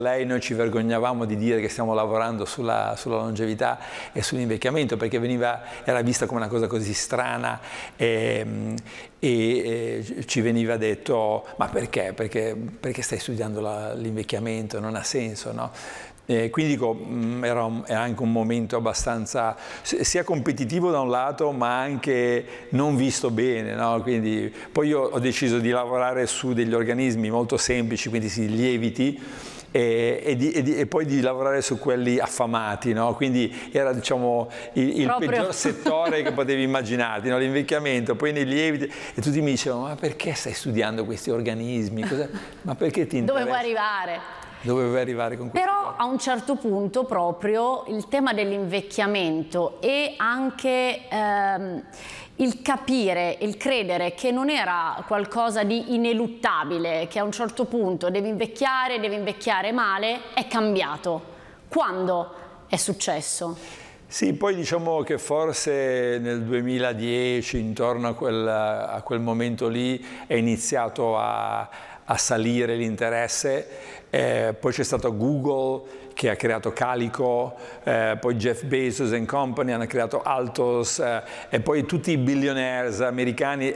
Lei noi ci vergognavamo di dire che stiamo lavorando sulla longevità e sull'invecchiamento, perché era vista come una cosa così strana e ci veniva detto: ma perché? Perché stai studiando l'invecchiamento? Non ha senso, no? Quindi dico, era anche un momento abbastanza sia competitivo da un lato, ma anche non visto bene, no? Quindi poi io ho deciso di lavorare su degli organismi molto semplici, quindi lieviti, e poi di lavorare su quelli affamati, no? Quindi era, diciamo, il peggior settore che potevi immaginarti, no? L'invecchiamento, poi nei lieviti, e tutti mi dicevano: ma perché stai studiando questi organismi? Ma perché ti interessa? Dove vuoi arrivare? Dove vuoi arrivare con questo? Però a un certo punto proprio il tema dell'invecchiamento e anche il capire, il credere che non era qualcosa di ineluttabile, che a un certo punto devi invecchiare male, è cambiato. Quando è successo? Sì, poi diciamo che forse nel 2010, intorno a quel momento lì, è iniziato a salire l'interesse. Poi c'è stato Google che ha creato Calico, poi Jeff Bezos and Company hanno creato Altos, e poi tutti i billionaires americani,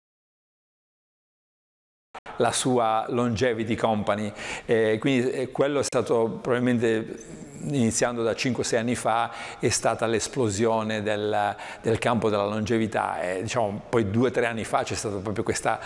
la sua Longevity Company, quindi quello è stato probabilmente, iniziando da 5-6 anni fa, è stata l'esplosione del campo della longevità, e diciamo poi 2-3 anni fa c'è stata proprio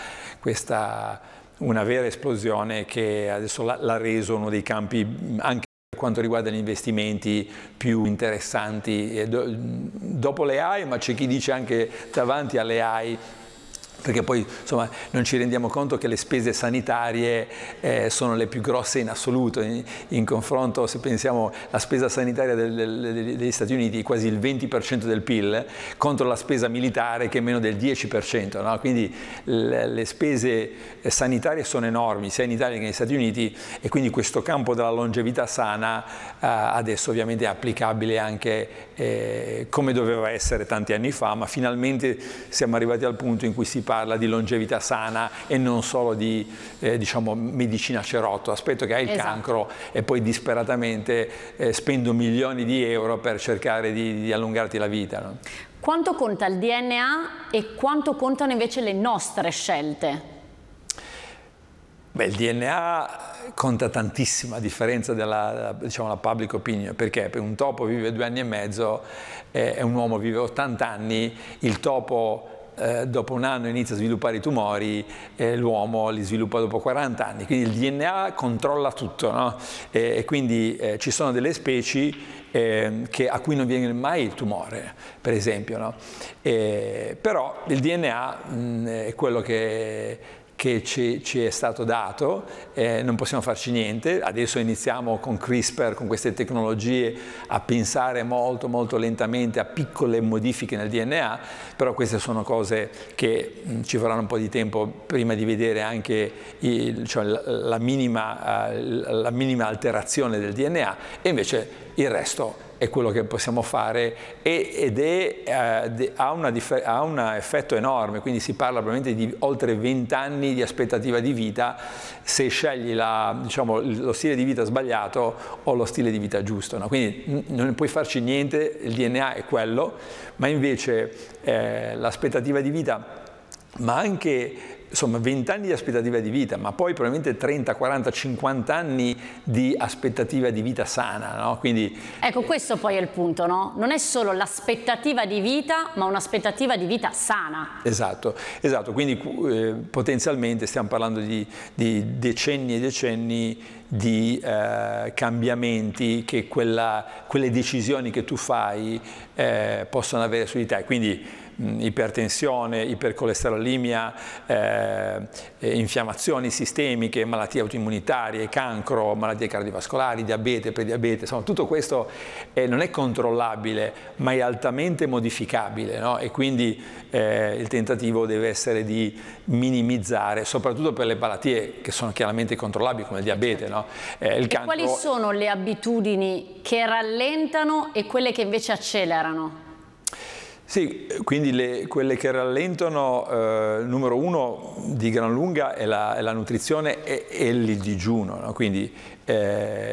una vera esplosione che adesso l'ha reso uno dei campi, anche per quanto riguarda gli investimenti, più interessanti dopo le AI, ma c'è chi dice anche davanti alle AI, perché poi insomma non ci rendiamo conto che le spese sanitarie sono le più grosse in assoluto, in confronto, se pensiamo alla spesa sanitaria degli Stati Uniti, quasi il 20% del PIL, contro la spesa militare che è meno del 10%, no? Quindi le spese sanitarie sono enormi, sia in Italia che negli Stati Uniti, e quindi questo campo della longevità sana adesso ovviamente è applicabile anche come doveva essere tanti anni fa, ma finalmente siamo arrivati al punto in cui si parla di longevità sana e non solo di diciamo medicina cerotto. Aspetto che hai il cancro e poi disperatamente spendo milioni di euro per cercare di allungarti la vita, no? Quanto conta il DNA e quanto contano invece le nostre scelte? Beh, il DNA conta tantissimo, a differenza della diciamo, la public opinion, perché un topo vive 2 anni e mezzo e un uomo vive 80 anni, il topo dopo 1 anno inizia a sviluppare i tumori, l'uomo li sviluppa dopo 40 anni, quindi il DNA controlla tutto, no? E quindi ci sono delle specie a cui non viene mai il tumore, per esempio, no? Però il DNA è quello che ci è stato dato, non possiamo farci niente. Adesso iniziamo con CRISPR, con queste tecnologie, a pensare molto molto lentamente a piccole modifiche nel DNA, però queste sono cose che ci vorranno un po' di tempo prima di vedere anche cioè la minima alterazione del DNA, e invece il resto è quello che possiamo fare, ha un effetto enorme, quindi si parla probabilmente di oltre 20 anni di aspettativa di vita se scegli diciamo, lo stile di vita sbagliato o lo stile di vita giusto, no? Quindi non puoi farci niente, il DNA è quello, ma invece l'aspettativa di vita, ma anche insomma 20 anni di aspettativa di vita, ma poi probabilmente 30, 40, 50 anni di aspettativa di vita sana, no? Quindi, ecco, questo poi è il punto, no? Non è solo l'aspettativa di vita, ma un'aspettativa di vita sana. Esatto, esatto. Quindi potenzialmente stiamo parlando di decenni e decenni di cambiamenti che quelle decisioni che tu fai possono avere su di te. Quindi ipertensione, ipercolesterolemia, infiammazioni sistemiche, malattie autoimmunitarie, cancro, malattie cardiovascolari, diabete, prediabete, insomma tutto questo non è controllabile, ma è altamente modificabile, no? E quindi il tentativo deve essere di minimizzare, soprattutto per le malattie che sono chiaramente controllabili come il diabete, no? Il cancro. Quali sono le abitudini che rallentano e quelle che invece accelerano? Sì, quindi quelle che rallentano, numero 1 di gran lunga è la nutrizione e il digiuno, no? Quindi